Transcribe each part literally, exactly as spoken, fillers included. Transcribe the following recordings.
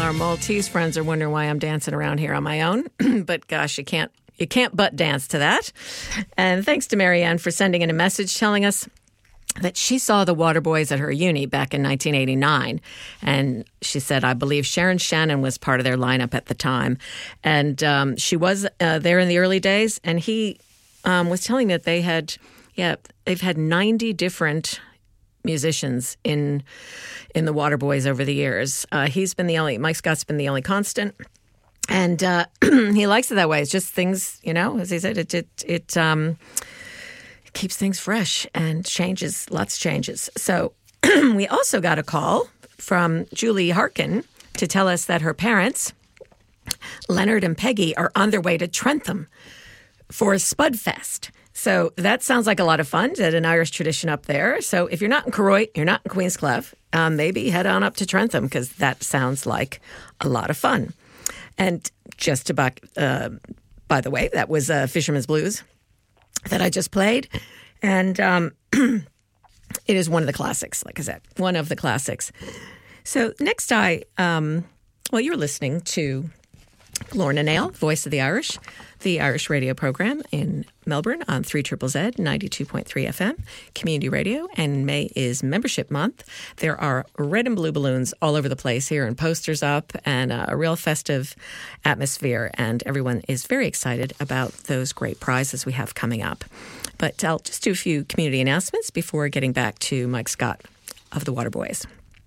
Our Maltese friends are wondering why I'm dancing around here on my own. But gosh, you can't you can't but dance to that. And thanks to Marianne for sending in a message telling us that she saw the Waterboys at her uni back in nineteen eighty-nine. And she said, I believe Sharon Shannon was part of their lineup at the time. And um, she was uh, there in the early days. And he um, was telling me that they had, yeah, they've had ninety different musicians in in the Waterboys over the years. Uh, he's been the only, Mike Scott's been the only constant. And uh, he likes it that way. It's just things, you know, as he said, it, it, it, um, keeps things fresh and changes, lots of changes. So we also got a call from Julie Harkin to tell us that her parents, Leonard and Peggy, are on their way to Trentham for a Spudfest. So that sounds like a lot of fun. It's an Irish tradition up there. So if you're not in Carroy, you're not in Queenscliff, um, maybe head on up to Trentham because that sounds like a lot of fun. And just to back, uh, by the way, that was uh, Fisherman's Blues that I just played. And um, it is one of the classics, like I said, one of the classics. So next I, um, well, you're listening to Lorna Nail, Voice of the Irish, the Irish radio program in Melbourne on three Z Z Z, ninety-two point three F M, community radio, and May is membership month. There are red and blue balloons all over the place here and posters up and uh, a real festive atmosphere, and everyone is very excited about those great prizes we have coming up. But I'll just do a few community announcements before getting back to Mike Scott of the Waterboys.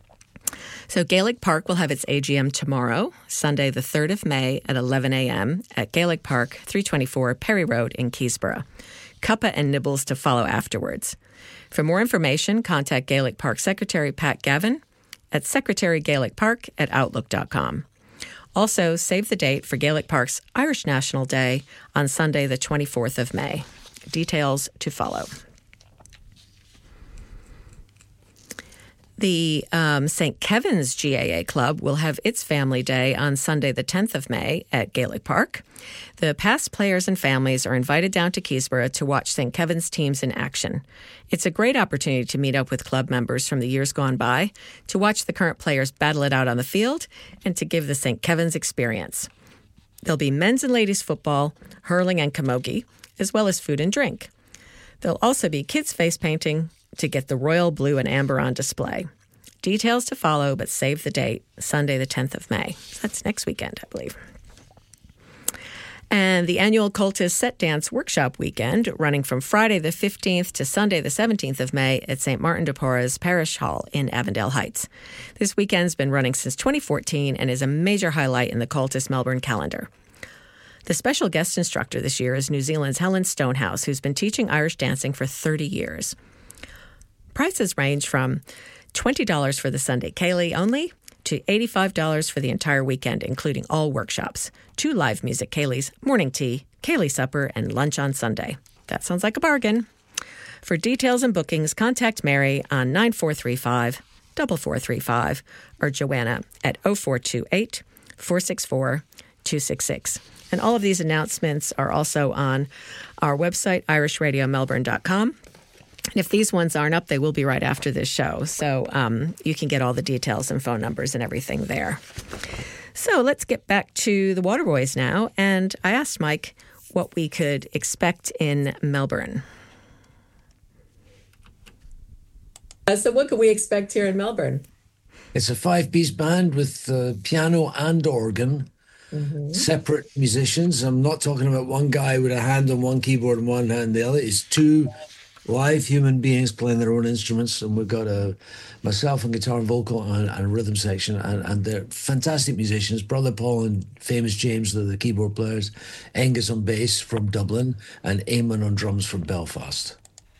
So Gaelic Park will have its A G M tomorrow, Sunday the third of May at eleven a.m. at Gaelic Park, three twenty-four Perry Road in Keysborough. Cuppa and nibbles to follow afterwards. For more information, contact Gaelic Park Secretary Pat Gavin at secretarygaelicpark at outlook dot com. Also, save the date for Gaelic Park's Irish National Day on Sunday the twenty-fourth of May. Details to follow. The um, Saint Kevin's G A A Club will have its Family Day on Sunday, the tenth of May at Gaelic Park. The past players and families are invited down to Keysborough to watch Saint Kevin's teams in action. It's a great opportunity to meet up with club members from the years gone by, to watch the current players battle it out on the field, and to give the Saint Kevin's experience. There'll be men's and ladies football, hurling and camogie, as well as food and drink. There'll also be kids face painting, to get the royal blue and amber on display. Details to follow, but save the date, Sunday the tenth of May. That's next weekend, I believe. And the annual Cultist Set Dance Workshop Weekend, running from Friday the fifteenth to Sunday the seventeenth of May at Saint Martin de Porres Parish Hall in Avondale Heights. This weekend's been running since twenty fourteen and is a major highlight in the Cultist Melbourne calendar. The special guest instructor this year is New Zealand's Helen Stonehouse, who's been teaching Irish dancing for thirty years. Prices range from twenty dollars for the Sunday Ceilidh only to eighty-five dollars for the entire weekend, including all workshops, two live music Ceilidhs, morning tea, Ceilidh supper, and lunch on Sunday. That sounds like a bargain. For details and bookings, contact Mary on nine four three five, four four three five or Joanna at oh four two eight, four six four, two six six. And all of these announcements are also on our website, irish radio melbourne dot com. And if these ones aren't up, they will be right after this show. So um, you can get all the details and phone numbers and everything there. So let's get back to the Waterboys now. And I asked Mike what we could expect in Melbourne. Uh, so what can we expect here in Melbourne? It's a five-piece band with uh, piano and organ. Mm-hmm. Separate musicians. I'm not talking about one guy with a hand on one keyboard and one hand on the other. It's two live human beings playing their own instruments, and we've got a myself on guitar and vocal and, and a rhythm section, and, and they're fantastic musicians. Brother Paul and famous James are the keyboard players, Angus on bass from Dublin, and Eamon on drums from Belfast.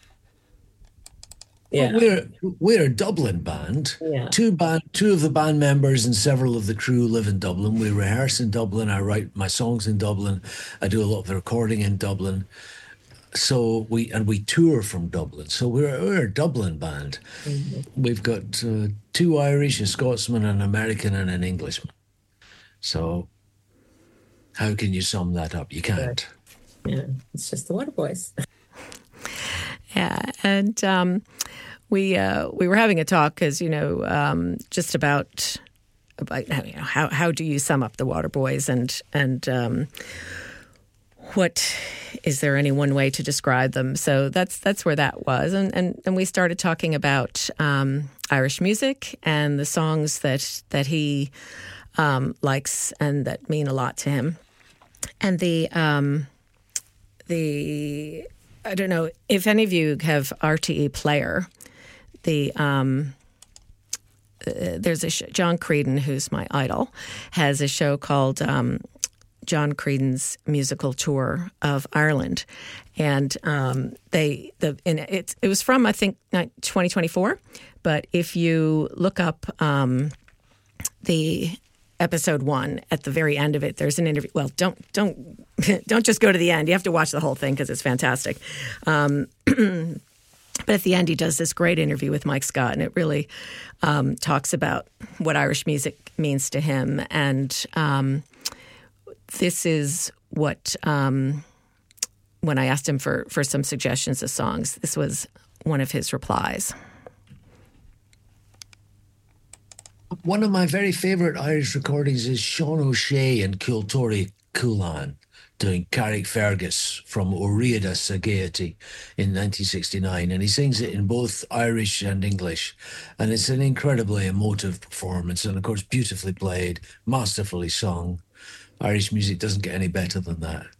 Yeah, well, we're we're a Dublin band. Yeah. Two band, two of the band members and several of the crew live in Dublin. We rehearse in Dublin. I write my songs in Dublin. I do a lot of the recording in Dublin. So we and we tour from Dublin. So we're we're a Dublin band. Mm-hmm. We've got uh, two Irish, a Scotsman, an American, and an Englishman. So how can you sum that up? You can't. Yeah, it's just the Waterboys. Yeah, and um, we uh, we were having a talk because you know um, just about about you know, how how do you sum up the Waterboys, and and um, what is there any one way to describe them? So that's that's where that was, and and, and we started talking about um, Irish music and the songs that that he um, likes and that mean a lot to him, and the um, the I don't know if any of you have R T E Player. The um, uh, there's a sh- John Creedon, who's my idol, has a show called um, John Creedon's Musical Tour of Ireland, and um, they the and it it was from I think twenty twenty-four, but if you look up um, the episode one at the very end of it, there's an interview. Well, don't don't don't just go to the end. You have to watch the whole thing because it's fantastic. Um, But at the end, he does this great interview with Mike Scott, and it really um, talks about what Irish music means to him. And um, this is what, um, when I asked him for, for some suggestions of songs, this was one of his replies. One of my very favourite Irish recordings is Sean O'Shea and Cooltory Coolan doing Carrickfergus from O'Riada sa Gaiety in nineteen sixty-nine, and he sings it in both Irish and English, and it's an incredibly emotive performance, and of course beautifully played, masterfully sung. Irish music doesn't get any better than that.